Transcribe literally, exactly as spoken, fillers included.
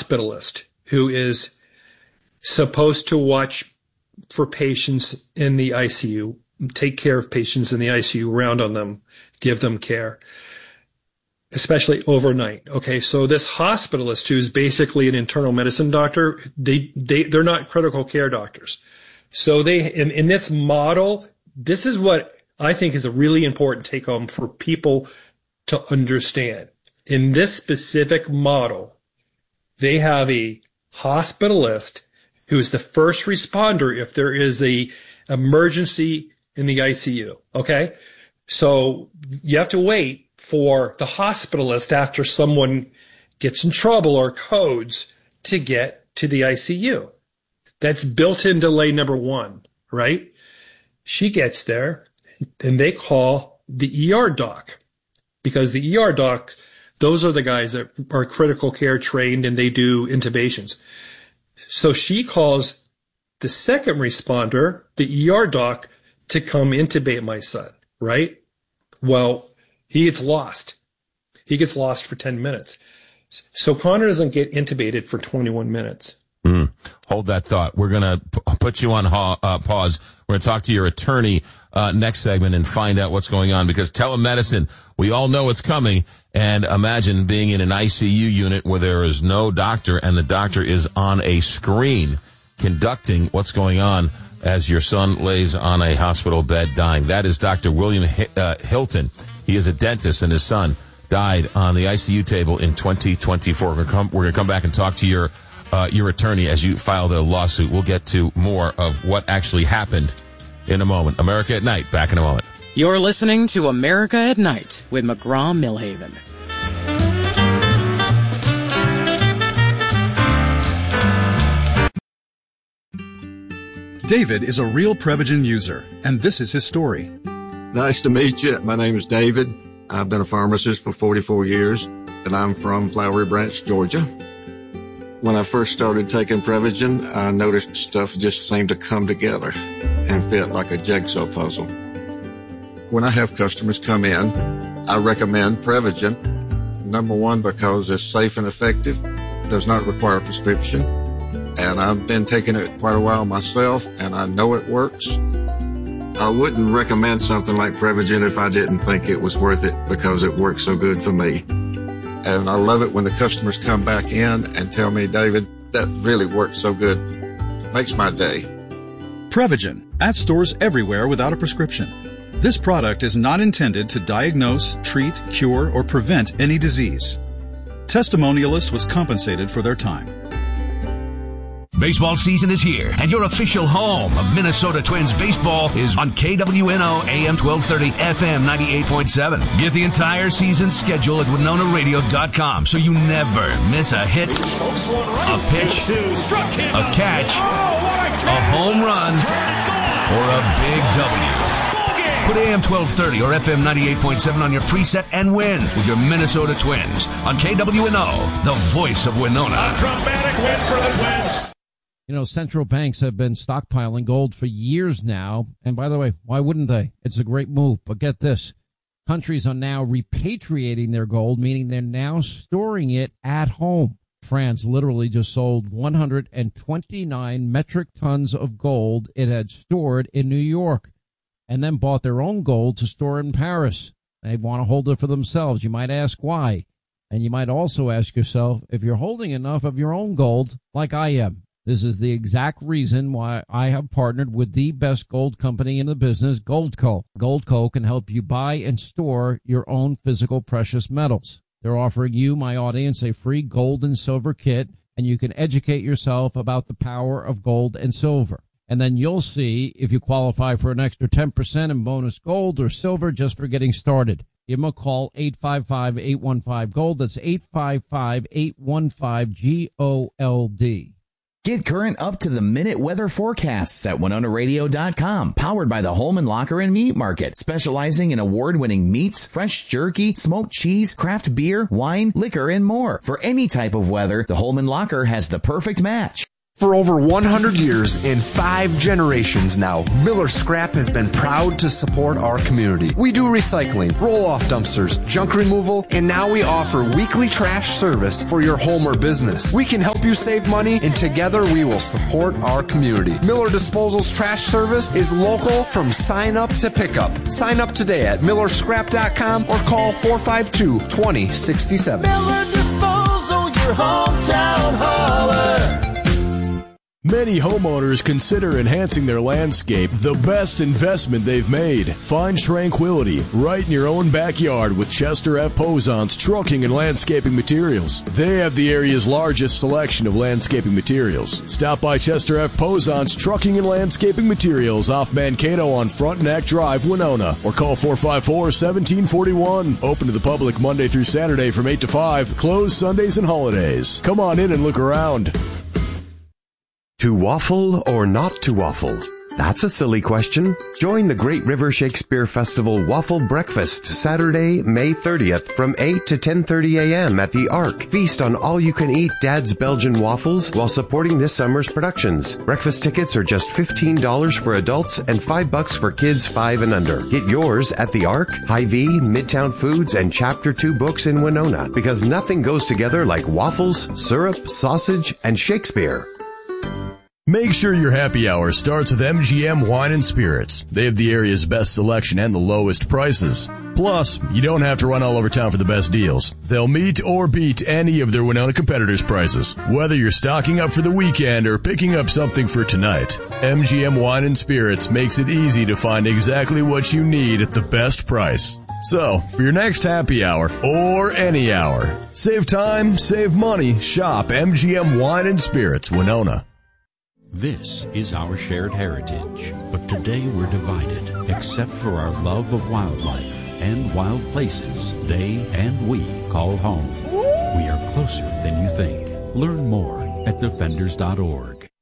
hospitalist who is supposed to watch for patients in the I C U, take care of patients in the I C U, round on them, give them care, especially overnight. Okay, so this hospitalist who's basically an internal medicine doctor, they, they, they're not critical care doctors. So they, in, in this model, this is what I think is a really important take home for people to understand. In this specific model, they have a hospitalist who is the first responder if there is a emergency in the I C U. Okay. So you have to wait for the hospitalist after someone gets in trouble or codes to get to the I C U. That's built-in delay number one, right? She gets there and they call the E R doc, because the E R docs, those are the guys that are critical care trained and they do intubations. So she calls the second responder, the E R doc, to come intubate my son, right? Well, he gets lost. He gets lost for ten minutes. So Connor doesn't get intubated for twenty-one minutes. Mm. Hold that thought. We're going to p- put you on ha- uh, pause. We're going to talk to your attorney uh, next segment and find out what's going on, because telemedicine, we all know it's coming. And imagine being in an I C U unit where there is no doctor and the doctor is on a screen conducting what's going on as your son lays on a hospital bed dying. That is Doctor William H- uh, Hilton. He is a dentist, and his son died on the I C U table in twenty twenty-four. We're going to come, we're going to come back and talk to your Uh, your attorney as you file the lawsuit. We'll get to more of what actually happened in a moment. America at Night, back in a moment. You're listening to America at Night with McGraw-Milhaven. David is a real Prevagen user, and this is his story. Nice to meet you. My name is David. I've been a pharmacist for forty-four years, and I'm from Flowery Branch, Georgia. When I first started taking Prevagen, I noticed stuff just seemed to come together and fit like a jigsaw puzzle. When I have customers come in, I recommend Prevagen. Number one, because it's safe and effective, does not require a prescription, and I've been taking it quite a while myself, and I know it works. I wouldn't recommend something like Prevagen if I didn't think it was worth it, because it works so good for me. And I love it when the customers come back in and tell me, David, that really worked so good. Makes my day. Prevagen, at stores everywhere without a prescription. This product is not intended to diagnose, treat, cure, or prevent any disease. Testimonialist was compensated for their time. Baseball season is here, and your official home of Minnesota Twins baseball is on K W N O A M twelve thirty, F M ninety-eight point seven. Get the entire season schedule at winona radio dot com so you never miss a hit, a pitch, a catch, a home run, or a big W. Put A M twelve thirty or F M ninety-eight point seven on your preset and win with your Minnesota Twins on K W N O, the voice of Winona. A dramatic win for the Twins. You know, central banks have been stockpiling gold for years now. And by the way, why wouldn't they? It's a great move. But get this. Countries are now repatriating their gold, meaning they're now storing it at home. France literally just sold one hundred twenty-nine metric tons of gold it had stored in New York, and then bought their own gold to store in Paris. They want to hold it for themselves. You might ask why. And you might also ask yourself if you're holding enough of your own gold like I am. This is the exact reason why I have partnered with the best gold company in the business, Goldco. Goldco can help you buy and store your own physical precious metals. They're offering you, my audience, a free gold and silver kit, and you can educate yourself about the power of gold and silver. And then you'll see if you qualify for an extra ten percent in bonus gold or silver just for getting started. Give them a call, eight five five, eight one five, GOLD. That's eight five five, eight one five, G O L D. Get current up-to-the-minute weather forecasts at winona radio dot com. Powered by the Holman Locker and Meat Market, specializing in award-winning meats, fresh jerky, smoked cheese, craft beer, wine, liquor, and more. For any type of weather, the Holman Locker has the perfect match. For over one hundred years and five generations now, Miller Scrap has been proud to support our community. We do recycling, roll-off dumpsters, junk removal, and now we offer weekly trash service for your home or business. We can help you save money, and together we will support our community. Miller Disposal's trash service is local from sign up to pickup. Sign up today at miller scrap dot com or call four five two, two zero six seven. Miller Disposal, your hometown hauler. Many homeowners consider enhancing their landscape the best investment they've made. Find tranquility right in your own backyard with Chester F. Posant's Trucking and Landscaping Materials. They have the area's largest selection of landscaping materials. Stop by Chester F. Posant's Trucking and Landscaping Materials off Mankato on Frontenac Drive, Winona, or call four five four, one seven four one. Open to the public Monday through Saturday from eight to five, closed Sundays and holidays. Come on in and look around. To waffle or not to waffle? That's a silly question. Join the Great River Shakespeare Festival Waffle Breakfast Saturday, May thirtieth from eight to ten thirty a.m. at the Ark. Feast on all-you-can-eat Dad's Belgian waffles while supporting this summer's productions. Breakfast tickets are just fifteen dollars for adults and five bucks for kids five and under. Get yours at the Ark, Hy-Vee, Midtown Foods, and Chapter two Books in Winona, because nothing goes together like waffles, syrup, sausage, and Shakespeare. Make sure your happy hour starts with M G M Wine and Spirits. They have the area's best selection and the lowest prices. Plus, you don't have to run all over town for the best deals. They'll meet or beat any of their Winona competitors' prices. Whether you're stocking up for the weekend or picking up something for tonight, M G M Wine and Spirits makes it easy to find exactly what you need at the best price. So, for your next happy hour, or any hour, save time, save money, shop M G M Wine and Spirits, Winona. This is our shared heritage, but today we're divided, except for our love of wildlife and wild places they and we call home. We are closer than you think. Learn more at defenders dot org.